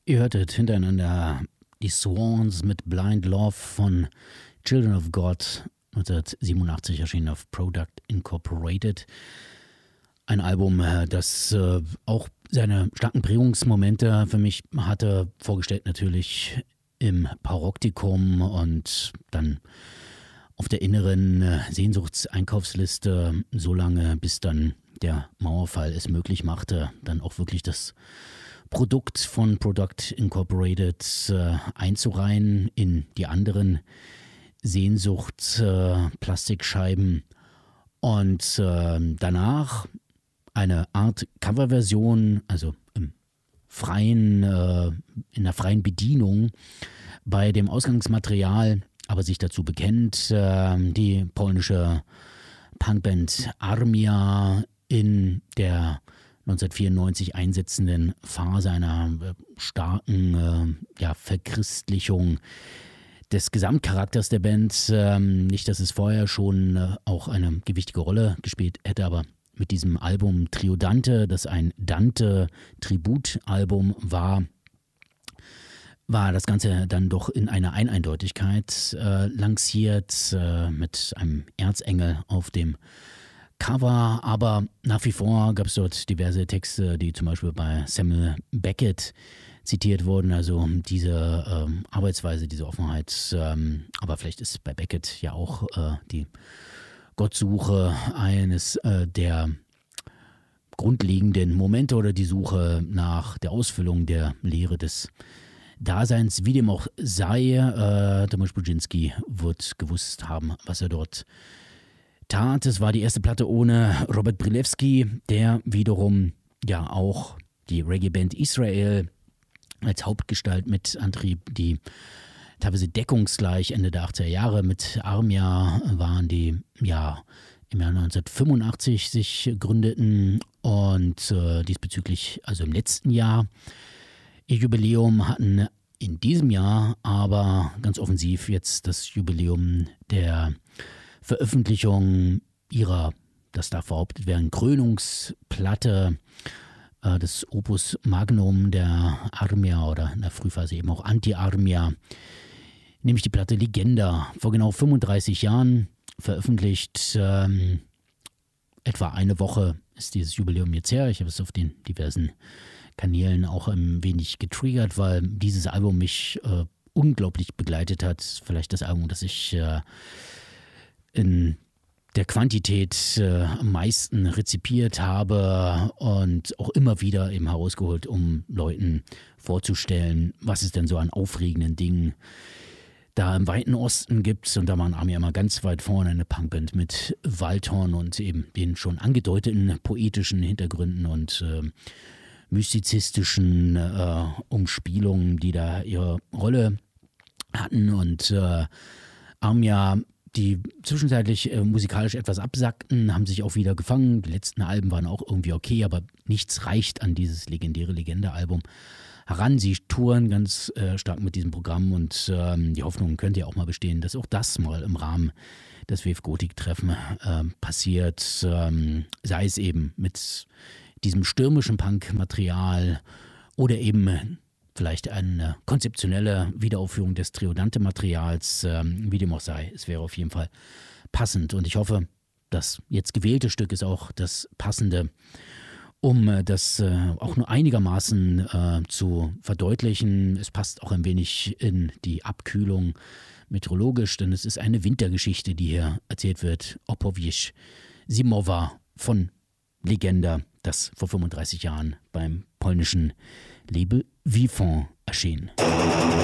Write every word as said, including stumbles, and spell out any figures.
Ihr hörtet hintereinander die Swans mit Blind Love von Children of God, neunzehnhundertsiebenundachtzig erschienen auf Product Incorporated. Ein Album, das äh, auch seine starken Prägungsmomente für mich hatte, vorgestellt natürlich im Paroptikum und dann auf der inneren äh, Sehnsuchtseinkaufsliste, so lange bis dann der Mauerfall es möglich machte, dann auch wirklich das Produkt von Product Incorporated äh, einzureihen in die anderen Sehnsucht-Plastikscheiben äh, und äh, danach eine Art Coverversion, also im freien, äh, in der freien Bedienung bei dem Ausgangsmaterial, aber sich dazu bekennt, äh, die polnische Punkband Armia in der neunzehnhundertvierundneunzig einsetzenden Phase einer äh, starken äh, ja, Verchristlichung des Gesamtcharakters der Band. Ähm, nicht, dass es vorher schon äh, auch eine gewichtige Rolle gespielt hätte, aber mit diesem Album Triodante, das ein Dante-Tributalbum war, war das Ganze dann doch in einer Eineindeutigkeit äh, lanciert, äh, mit einem Erzengel auf dem Cover, aber nach wie vor gab es dort diverse Texte, die zum Beispiel bei Samuel Beckett zitiert wurden, also diese ähm, Arbeitsweise, diese Offenheit, ähm, aber vielleicht ist bei Beckett ja auch äh, die Gottsuche eines äh, der grundlegenden Momente oder die Suche nach der Ausfüllung der Lehre des Daseins, wie dem auch sei. Äh, Tomasz Budzynski wird gewusst haben, was er dort tat. Es war die erste Platte ohne Robert Brilewski, der wiederum ja auch die Reggae-Band Israel als Hauptgestalt mit antrieb, die teilweise deckungsgleich Ende der achtziger Jahre mit Armia waren, die ja im Jahr neunzehnhundertfünfundachtzig sich gründeten und äh, diesbezüglich, also im letzten Jahr, ihr Jubiläum hatten, in diesem Jahr aber ganz offensiv jetzt das Jubiläum der Veröffentlichung ihrer, das darf behauptet werden, Krönungsplatte äh, des Opus Magnum der Armia oder in der Frühphase eben auch Anti-Armia, nämlich die Platte Legenda, vor genau fünfunddreißig Jahren veröffentlicht. Ähm, etwa eine Woche ist dieses Jubiläum jetzt her. Ich habe es auf den diversen Kanälen auch ein wenig getriggert, weil dieses Album mich äh, unglaublich begleitet hat. Vielleicht das Album, das ich äh, in der Quantität äh, am meisten rezipiert habe und auch immer wieder eben herausgeholt, um Leuten vorzustellen, was es denn so an aufregenden Dingen da im weiten Osten gibt. Und da waren Armia immer ganz weit vorne, eine Punkband mit Waldhorn und eben den schon angedeuteten poetischen Hintergründen und äh, mystizistischen äh, Umspielungen, die da ihre Rolle hatten. Und äh, Armia, die zwischenzeitlich äh, musikalisch etwas absackten, haben sich auch wieder gefangen. Die letzten Alben waren auch irgendwie okay, aber nichts reicht an dieses legendäre Legende-Album heran. Sie touren ganz äh, stark mit diesem Programm und ähm, die Hoffnung könnte ja auch mal bestehen, dass auch das mal im Rahmen des W F Gotik-Treffen äh, passiert. Ähm, sei es eben mit diesem stürmischen Punk-Material oder eben vielleicht eine konzeptionelle Wiederaufführung des Triodante-Materials, ähm, wie dem auch sei. Es wäre auf jeden Fall passend und ich hoffe, das jetzt gewählte Stück ist auch das passende, um äh, das äh, auch nur einigermaßen äh, zu verdeutlichen. Es passt auch ein wenig in die Abkühlung meteorologisch, denn es ist eine Wintergeschichte, die hier erzählt wird. Opowieść Zimowa von Legenda, das vor fünfunddreißig Jahren beim polnischen Label Vivant erschien.